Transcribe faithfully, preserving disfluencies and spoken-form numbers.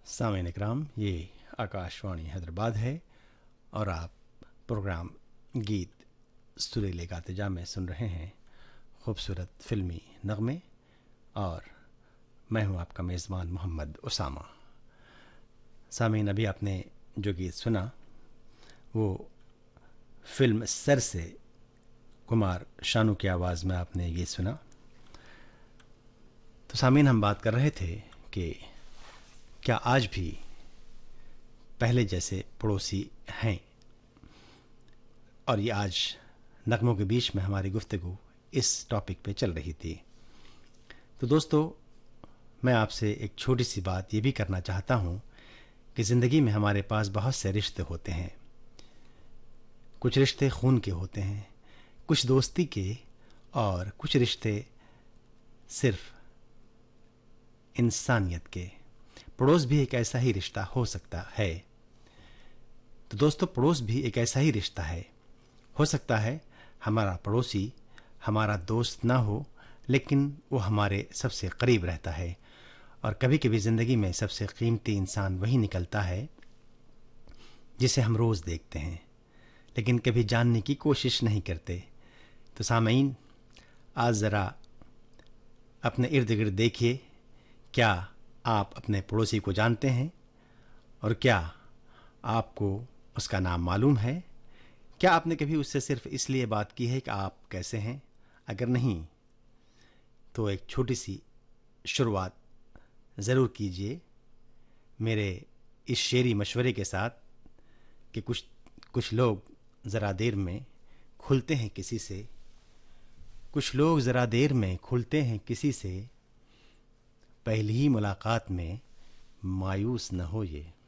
सामीन इकराम, ये आकाशवाणी हैदराबाद है और आप प्रोग्राम गीत सुरीले गाते जा में सुन रहे हैं खूबसूरत फिल्मी नगमे, और मैं हूं आपका मेज़बान मोहम्मद उसामा। सामीन, अभी आपने जो गीत सुना वो फिल्म सर से कुमार शानू की आवाज़ में आपने ये सुना। तो सामीन, हम बात कर रहे थे कि क्या आज भी पहले जैसे पड़ोसी हैं, और ये आज नगमों के बीच में हमारी गुफ्तगू इस टॉपिक पे चल रही थी। तो दोस्तों, मैं आपसे एक छोटी सी बात ये भी करना चाहता हूँ कि ज़िंदगी में हमारे पास बहुत से रिश्ते होते हैं। कुछ रिश्ते खून के होते हैं, कुछ दोस्ती के, और कुछ रिश्ते सिर्फ इंसानियत के। पड़ोस भी एक ऐसा ही रिश्ता हो सकता है। तो दोस्तों, पड़ोस भी एक ऐसा ही रिश्ता है। हो सकता है हमारा पड़ोसी हमारा दोस्त ना हो, लेकिन वो हमारे सबसे करीब रहता है। और कभी कभी ज़िंदगी में सबसे कीमती इंसान वही निकलता है जिसे हम रोज़ देखते हैं, लेकिन कभी जानने की कोशिश नहीं करते। तो सामईन, आज ज़रा अपने इर्द गिर्द देखिए, क्या आप अपने पड़ोसी को जानते हैं, और क्या आपको उसका नाम मालूम है? क्या आपने कभी उससे सिर्फ इसलिए बात की है कि आप कैसे हैं? अगर नहीं, तो एक छोटी सी शुरुआत ज़रूर कीजिए मेरे इस शेरी मशवरे के साथ कि कुछ कुछ लोग ज़रा देर में खुलते हैं किसी से, कुछ लोग ज़रा देर में खुलते हैं किसी से, पहली ही मुलाकात में मायूस न हो ये।